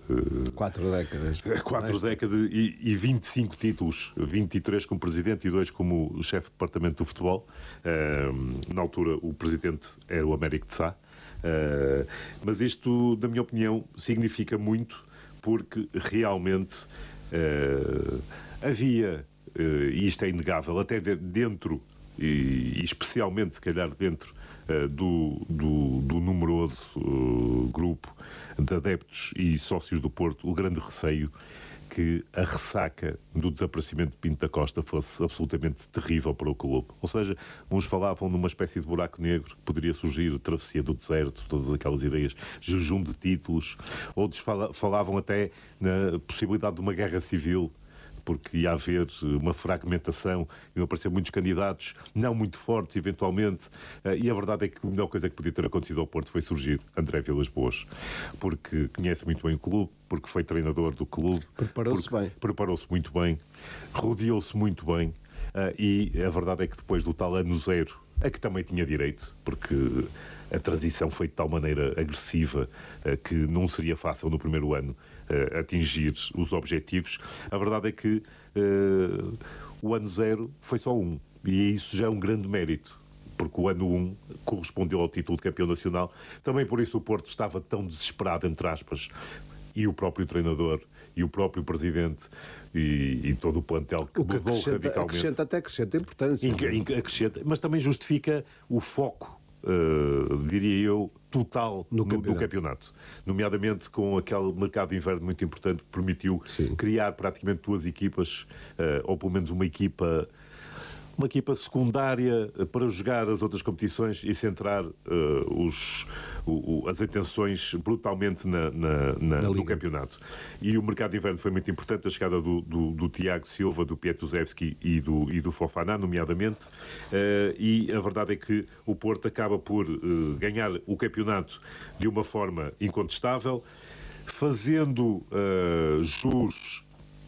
4 décadas. 4 décadas e 25 títulos, 23 como presidente e 2 como chefe de departamento do futebol. Na altura o presidente era o Américo de Sá. Mas isto, na minha opinião, significa muito, porque realmente havia, e isto é inegável, até dentro, e especialmente se calhar dentro do numeroso grupo de adeptos e sócios do Porto, o grande receio que a ressaca do desaparecimento de Pinto da Costa fosse absolutamente terrível para o clube. Ou seja, uns falavam numa espécie de buraco negro que poderia surgir, travessia do deserto, todas aquelas ideias, jejum de títulos. Outros falavam até na possibilidade de uma guerra civil, porque ia haver uma fragmentação, iam aparecer muitos candidatos, não muito fortes, eventualmente, e a verdade é que a melhor coisa que podia ter acontecido ao Porto foi surgir André Vilas-Boas, porque conhece muito bem o clube, porque foi treinador do clube. Preparou-se muito bem, rodeou-se muito bem, e a verdade é que depois do tal ano zero, a que também tinha direito, porque a transição foi de tal maneira agressiva que não seria fácil no primeiro ano atingir os objetivos. A verdade é que o ano zero foi só um, e isso já é um grande mérito, porque o ano 1 correspondeu ao título de campeão nacional. Também por isso o Porto estava tão desesperado, entre aspas, e o próprio treinador e o próprio presidente e todo o plantel que mudou radicalmente. Acrescenta importância. Acrescenta, mas também justifica o foco, diria eu, total no campeonato. Nomeadamente com aquele mercado de inverno muito importante que permitiu criar praticamente 2 equipas, ou pelo menos uma equipa secundária para jogar as outras competições e centrar as atenções brutalmente no campeonato. E o mercado de inverno foi muito importante, a chegada do Tiago Silva, do Pietuzewski e do Fofana, nomeadamente, e a verdade é que o Porto acaba por ganhar o campeonato de uma forma incontestável, fazendo jus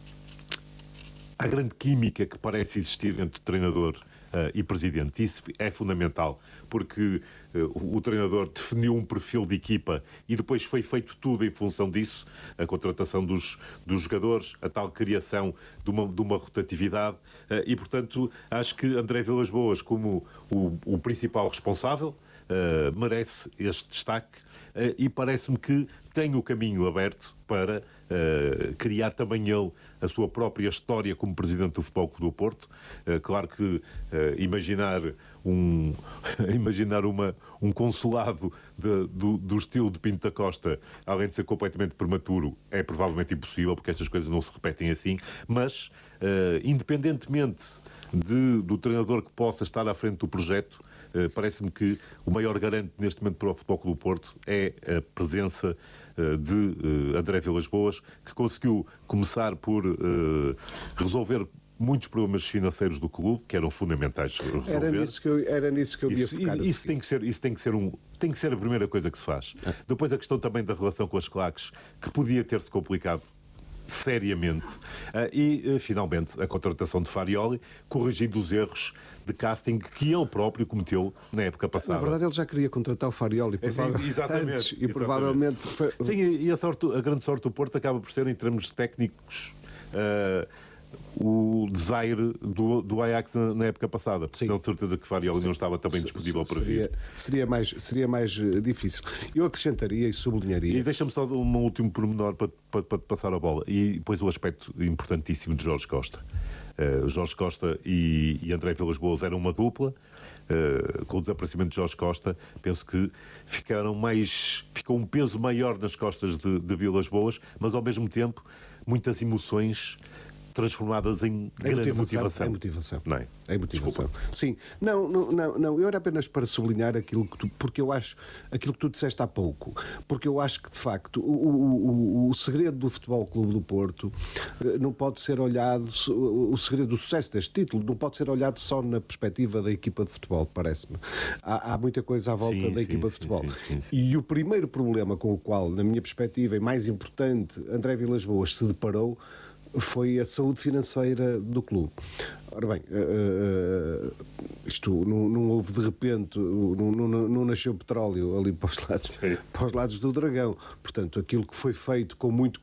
à grande química que parece existir entre treinador e presidente. Isso é fundamental, porque o treinador definiu um perfil de equipa e depois foi feito tudo em função disso, a contratação dos jogadores, a tal criação de uma rotatividade, e portanto acho que André Vilas-Boas, como o principal responsável, merece este destaque, e parece-me que tem o caminho aberto para criar também ele a sua própria história como presidente do Futebol Clube do Porto. Claro que imaginar um consulado do estilo de Pinto da Costa, além de ser completamente prematuro, é provavelmente impossível, porque estas coisas não se repetem assim, mas independentemente do treinador que possa estar à frente do projeto, parece-me que o maior garante neste momento para o Futebol Clube do Porto é a presença de André Vilas-Boas, que conseguiu começar por resolver muitos problemas financeiros do clube, que eram fundamentais resolver. Era nisso que eu ia focar. Isso tem que ser a primeira coisa que se faz. Depois a questão também da relação com as claques, que podia ter-se complicado seriamente, e finalmente a contratação de Farioli, corrigindo os erros de casting que ele próprio cometeu na época passada. Na verdade ele já queria contratar o Farioli exatamente. Provavelmente foi... Sim, e a grande sorte do Porto acaba por ser, em termos técnicos, o desire do Ajax na época passada. Tenho certeza que Farioli não estava também disponível para vir. Seria mais difícil. Eu acrescentaria e sublinharia. E deixa-me só um último pormenor para passar a bola. E depois o aspecto importantíssimo de Jorge Costa. Jorge Costa e André Vilas-Boas eram uma dupla. Com o desaparecimento de Jorge Costa, penso que ficou um peso maior nas costas de Vilas-Boas, mas ao mesmo tempo muitas emoções transformadas em grande motivação. É motivação. Não é? É motivação. Desculpa. Sim. Não. Eu era apenas para sublinhar porque eu acho aquilo que tu disseste há pouco. Porque eu acho que, de facto, o segredo do Futebol Clube do Porto não pode ser olhado, o segredo do sucesso deste título não pode ser olhado só na perspectiva da equipa de futebol, parece-me. Há muita coisa à volta da equipa de futebol. Sim. E o primeiro problema com o qual, na minha perspectiva, e mais importante, André Vilas-Boas se deparou foi a saúde financeira do clube. Ora bem, isto não houve de repente, não nasceu petróleo ali para os lados do Dragão. Portanto, aquilo que foi feito com muito